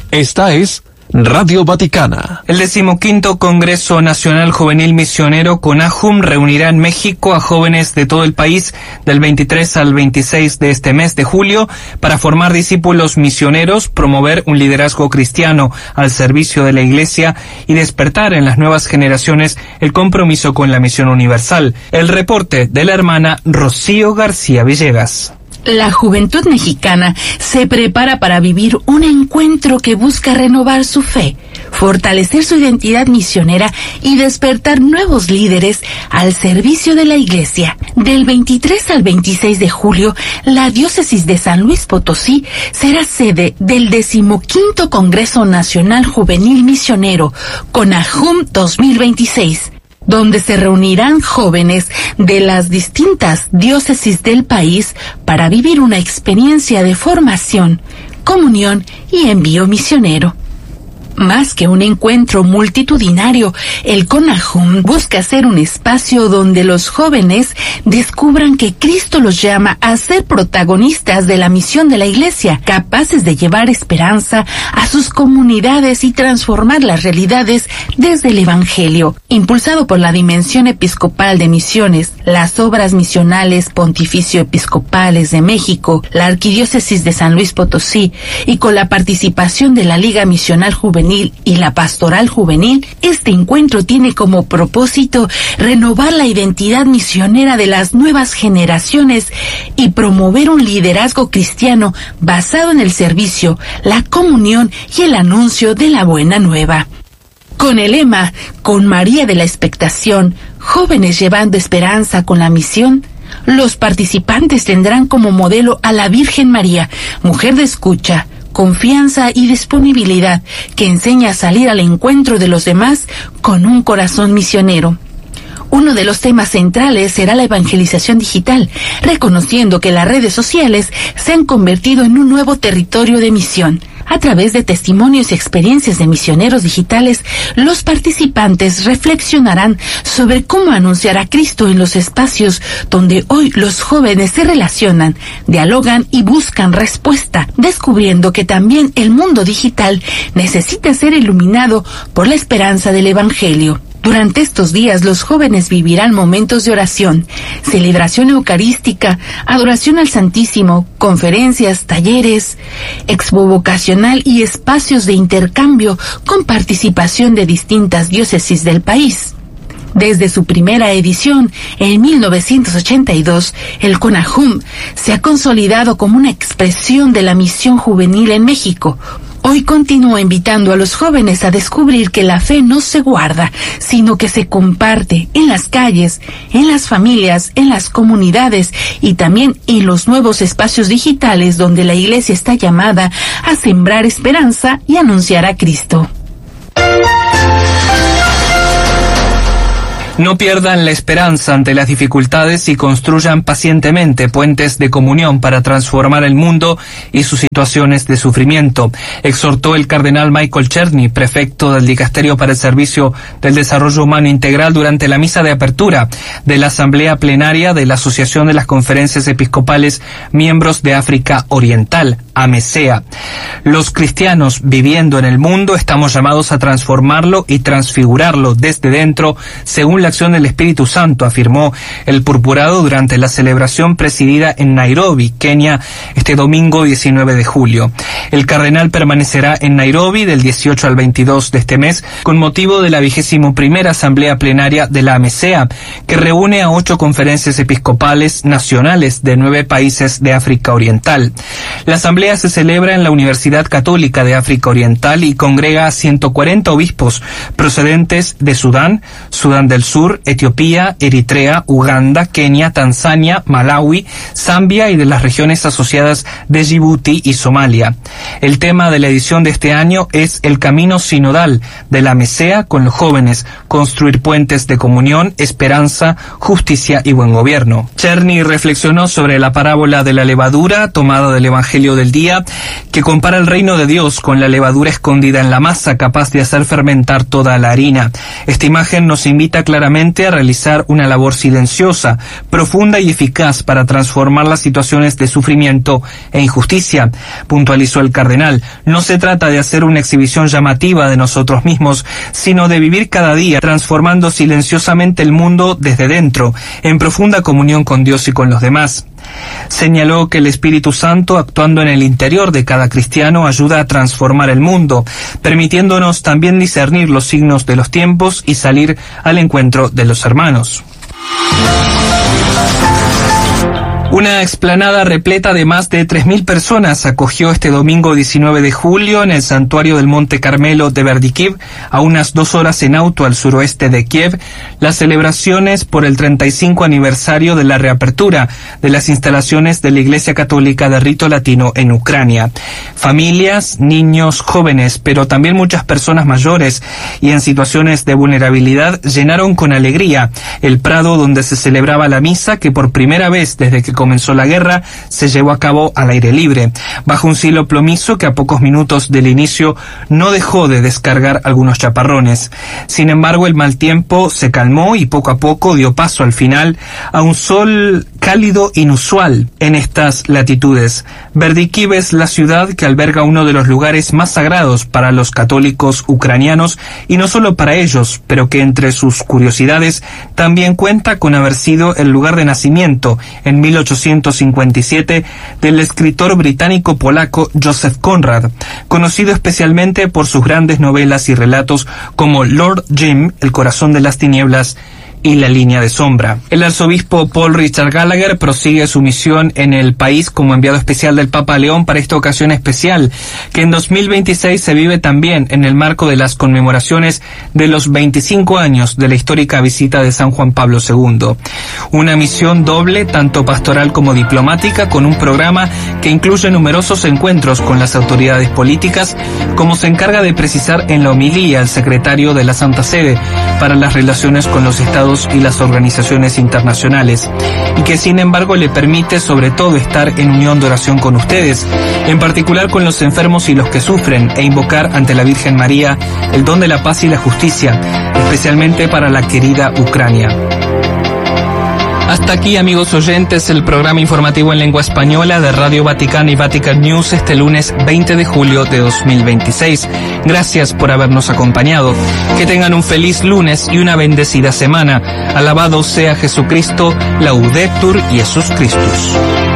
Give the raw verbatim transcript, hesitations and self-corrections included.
Esta es Radio Vaticana. El decimoquinto Congreso Nacional Juvenil Misionero CONAJUM reunirá en México a jóvenes de todo el país del veintitrés al veintiséis de este mes de julio para formar discípulos misioneros, promover un liderazgo cristiano al servicio de la Iglesia y despertar en las nuevas generaciones el compromiso con la misión universal. El reporte de la hermana Rocío García Villegas. La juventud mexicana se prepara para vivir un encuentro que busca renovar su fe, fortalecer su identidad misionera y despertar nuevos líderes al servicio de la Iglesia. Del veintitrés al veintiséis de julio, la diócesis de San Luis Potosí será sede del decimoquinto Congreso Nacional Juvenil Misionero, CONAJUM dos mil veintiséis. Donde se reunirán jóvenes de las distintas diócesis del país para vivir una experiencia de formación, comunión y envío misionero. Más que un encuentro multitudinario, el CONAJUM busca ser un espacio donde los jóvenes descubran que Cristo los llama a ser protagonistas de la misión de la Iglesia, capaces de llevar esperanza a sus comunidades y transformar las realidades desde el Evangelio. Impulsado por la Dimensión Episcopal de Misiones, las Obras Misionales Pontificio Episcopales de México, la Arquidiócesis de San Luis Potosí y con la participación de la Liga Misional Juvenil y la Pastoral Juvenil, este encuentro tiene como propósito renovar la identidad misionera de las nuevas generaciones y promover un liderazgo cristiano basado en el servicio, la comunión y el anuncio de la buena nueva. Con el lema "Con María de la Expectación, jóvenes llevando esperanza con la misión", los participantes tendrán como modelo a la Virgen María, mujer de escucha, confianza y disponibilidad, que enseña a salir al encuentro de los demás con un corazón misionero. Uno de los temas centrales será la evangelización digital, reconociendo que las redes sociales se han convertido en un nuevo territorio de misión. A través de testimonios y experiencias de misioneros digitales, los participantes reflexionarán sobre cómo anunciar a Cristo en los espacios donde hoy los jóvenes se relacionan, dialogan y buscan respuesta, descubriendo que también el mundo digital necesita ser iluminado por la esperanza del Evangelio. Durante estos días, los jóvenes vivirán momentos de oración, celebración eucarística, adoración al Santísimo, conferencias, talleres, expo vocacional y espacios de intercambio con participación de distintas diócesis del país. Desde su primera edición, en mil novecientos ochenta y dos, el CONAJUM se ha consolidado como una expresión de la misión juvenil en México. Hoy continúa invitando a los jóvenes a descubrir que la fe no se guarda, sino que se comparte en las calles, en las familias, en las comunidades y también en los nuevos espacios digitales donde la Iglesia está llamada a sembrar esperanza y anunciar a Cristo. No pierdan la esperanza ante las dificultades y construyan pacientemente puentes de comunión para transformar el mundo y sus situaciones de sufrimiento, exhortó el cardenal Michael Cherny, prefecto del Dicasterio para el Servicio del Desarrollo Humano Integral, durante la misa de apertura de la Asamblea Plenaria de la Asociación de las Conferencias Episcopales Miembros de África Oriental, AMESEA. Los cristianos viviendo en el mundo estamos llamados a transformarlo y transfigurarlo desde dentro, según la acción del Espíritu Santo, afirmó el purpurado durante la celebración presidida en Nairobi, Kenia, este domingo diecinueve de julio. El cardenal permanecerá en Nairobi del dieciocho al veintidós de este mes con motivo de la vigésimo primera Asamblea Plenaria de la AMESEA, que reúne a ocho conferencias episcopales nacionales de nueve países de África Oriental. La asamblea se celebra en la Universidad Católica de África Oriental y congrega a ciento cuarenta obispos procedentes de Sudán, Sudán del Sur, Etiopía, Eritrea, Uganda, Kenia, Tanzania, Malawi, Zambia y de las regiones asociadas de Djibouti y Somalia. El tema de la edición de este año es el camino sinodal de la AMESEA con los jóvenes, construir puentes de comunión, esperanza, justicia y buen gobierno. Cherny reflexionó sobre la parábola de la levadura tomada del Evangelio del día, que compara el reino de Dios con la levadura escondida en la masa, capaz de hacer fermentar toda la harina. Esta imagen nos invita claramente a realizar una labor silenciosa, profunda y eficaz para transformar las situaciones de sufrimiento e injusticia, puntualizó el el cardenal. No se trata de hacer una exhibición llamativa de nosotros mismos, sino de vivir cada día transformando silenciosamente el mundo desde dentro, en profunda comunión con Dios y con los demás. Señaló que el Espíritu Santo, actuando en el interior de cada cristiano, ayuda a transformar el mundo, permitiéndonos también discernir los signos de los tiempos y salir al encuentro de los hermanos. Una explanada repleta de más de tres mil personas acogió este domingo diecinueve de julio en el santuario del Monte Carmelo de Berdikiv, a unas dos horas en auto al suroeste de Kiev, las celebraciones por el treinta y cinco aniversario de la reapertura de las instalaciones de la Iglesia Católica de Rito Latino en Ucrania. Familias, niños, jóvenes, pero también muchas personas mayores y en situaciones de vulnerabilidad llenaron con alegría el prado donde se celebraba la misa, que por primera vez desde que comenzó la guerra se llevó a cabo al aire libre, bajo un cielo plomizo que a pocos minutos del inicio no dejó de descargar algunos chaparrones. Sin embargo, el mal tiempo se calmó y poco a poco dio paso al final a un sol cálido inusual en estas latitudes. Berdikiv es la ciudad que alberga uno de los lugares más sagrados para los católicos ucranianos, y no solo para ellos, pero que entre sus curiosidades también cuenta con haber sido el lugar de nacimiento en mil ochocientos cincuenta y siete del escritor británico-polaco Joseph Conrad, conocido especialmente por sus grandes novelas y relatos como Lord Jim, El corazón de las tinieblas, y La línea de sombra. El arzobispo Paul Richard Gallagher prosigue su misión en el país como enviado especial del Papa León para esta ocasión especial, que en dos mil veintiséis se vive también en el marco de las conmemoraciones de los veinticinco años de la histórica visita de San Juan Pablo segundo. Una misión doble, tanto pastoral como diplomática, con un programa que incluye numerosos encuentros con las autoridades políticas, como se encarga de precisar en la homilía el secretario de la Santa Sede para las relaciones con los Estados y las organizaciones internacionales, y que sin embargo le permite sobre todo estar en unión de oración con ustedes, en particular con los enfermos y los que sufren, e invocar ante la Virgen María el don de la paz y la justicia, especialmente para la querida Ucrania. Hasta aquí, amigos oyentes, el programa informativo en lengua española de Radio Vaticana y Vatican News este lunes veinte de julio de dos mil veintiséis. Gracias por habernos acompañado. Que tengan un feliz lunes y una bendecida semana. Alabado sea Jesucristo, Laudetur Jesus Christus.